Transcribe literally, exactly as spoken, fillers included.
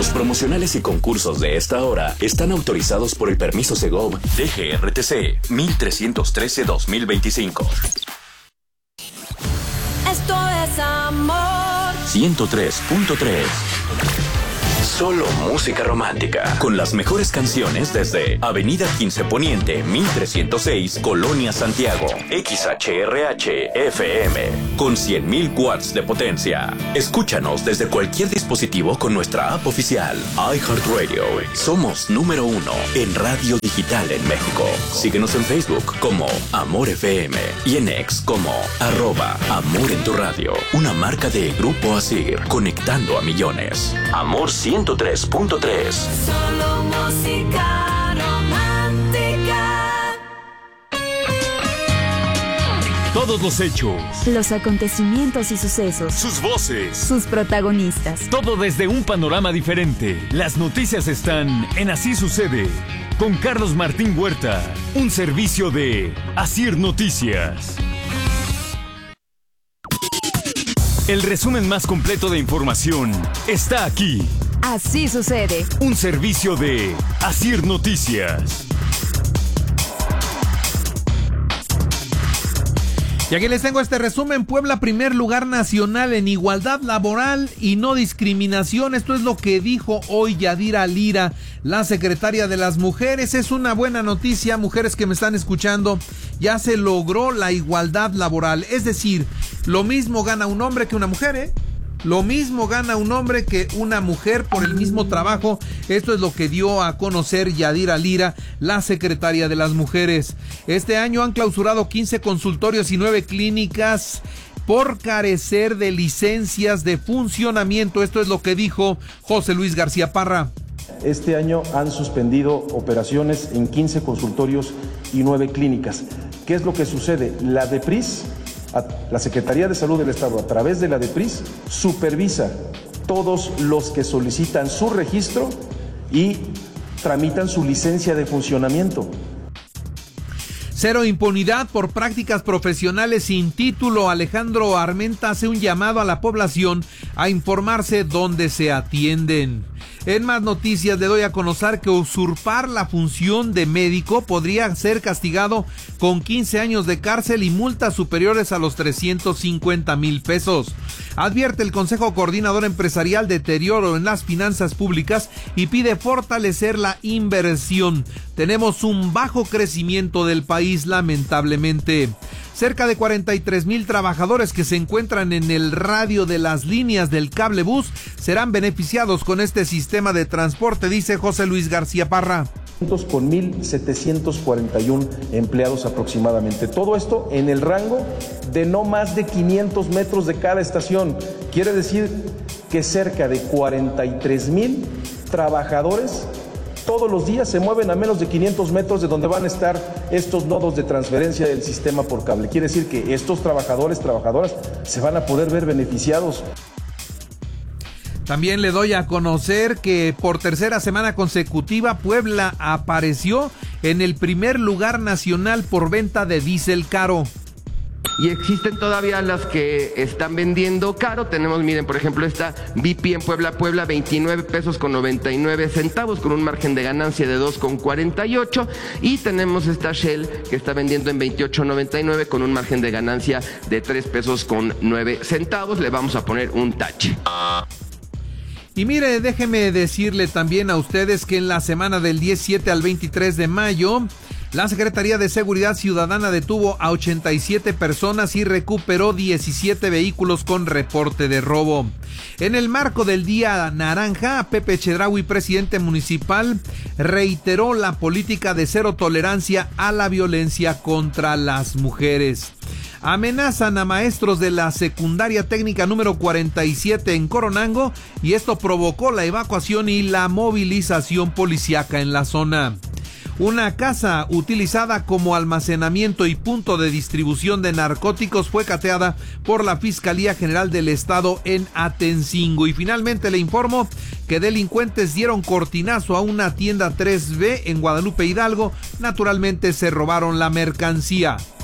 Los promocionales y concursos de esta hora están autorizados por el permiso Segov D G R T C mil trescientos trece guión dos mil veinticinco. Esto es amor. ciento tres punto tres. Solo música romántica, con las mejores canciones desde Avenida quince Poniente, mil trescientos seis, Colonia Santiago, X H R H F M, con cien mil watts de potencia. Escúchanos desde cualquier dispositivo con nuestra app oficial, iHeartRadio. Somos número uno en radio digital en México. Síguenos en Facebook como Amor F M y en X como arroba Amor en tu Radio, una marca de Grupo Asir, conectando a millones. Amor ciento tres punto tres. Solo música romántica. Todos los hechos, los acontecimientos y sucesos, sus voces, sus protagonistas. Todo desde un panorama diferente. Las noticias están en Así Sucede, con Carlos Martín Huerta, un servicio de Asir Noticias. El resumen más completo de información está aquí. Así Sucede. Un servicio de Asir Noticias. Y aquí les tengo este resumen. Puebla, primer lugar nacional en igualdad laboral y no discriminación. Esto es lo que dijo hoy Yadira Lira, la secretaria de las mujeres. Es una buena noticia, mujeres que me están escuchando. Ya se logró la igualdad laboral. Es decir, lo mismo gana un hombre que una mujer, ¿eh? Lo mismo gana un hombre que una mujer por el mismo trabajo. Esto es lo que dio a conocer Yadira Lira, la secretaria de las mujeres. Este año han clausurado quince consultorios y nueve clínicas por carecer de licencias de funcionamiento. Esto es lo que dijo José Luis García Parra. Este año han suspendido operaciones en quince consultorios y nueve clínicas. ¿Qué es lo que sucede? La DEPRIS, la Secretaría de Salud del Estado, a través de la DEPRIS, supervisa todos los que solicitan su registro y tramitan su licencia de funcionamiento. Cero impunidad por prácticas profesionales sin título. Alejandro Armenta hace un llamado a la población a informarse dónde se atienden. En más noticias le doy a conocer que usurpar la función de médico podría ser castigado con quince años de cárcel y multas superiores a los trescientos cincuenta mil pesos. Advierte el Consejo Coordinador Empresarial deterioro en las finanzas públicas y pide fortalecer la inversión. Tenemos un bajo crecimiento del país, lamentablemente. Cerca de cuarenta y tres mil trabajadores que se encuentran en el radio de las líneas del cablebús serán beneficiados con este sistema de transporte, dice José Luis García Parra. Con mil setecientos cuarenta y uno empleados aproximadamente. Todo esto en el rango de no más de quinientos metros de cada estación. Quiere decir que cerca de cuarenta y tres mil trabajadores todos los días se mueven a menos de quinientos metros de donde van a estar estos nodos de transferencia del sistema por cable. Quiere decir que estos trabajadores, trabajadoras, se van a poder ver beneficiados. También le doy a conocer que por tercera semana consecutiva Puebla apareció en el primer lugar nacional por venta de diésel caro. Y existen todavía las que están vendiendo caro. Tenemos, miren, por ejemplo, esta B P en Puebla, Puebla, veintinueve pesos con noventa y nueve centavos, con un margen de ganancia de dos con cuarenta y ocho. Y tenemos esta Shell que está vendiendo en veintiocho noventa y nueve con un margen de ganancia de tres pesos con nueve centavos. Le vamos a poner un tache. Y mire, déjeme decirle también a ustedes que en la semana del diecisiete al veintitrés de mayo, la Secretaría de Seguridad Ciudadana detuvo a ochenta y siete personas y recuperó diecisiete vehículos con reporte de robo. En el marco del Día Naranja, Pepe Chedraui, presidente municipal, reiteró la política de cero tolerancia a la violencia contra las mujeres. Amenazan a maestros de la secundaria técnica número cuarenta y siete en Coronango y esto provocó la evacuación y la movilización policíaca en la zona. Una casa utilizada como almacenamiento y punto de distribución de narcóticos fue cateada por la Fiscalía General del Estado en Atencingo. Y finalmente le informo que delincuentes dieron cortinazo a una tienda tres B en Guadalupe Hidalgo. Naturalmente se robaron la mercancía.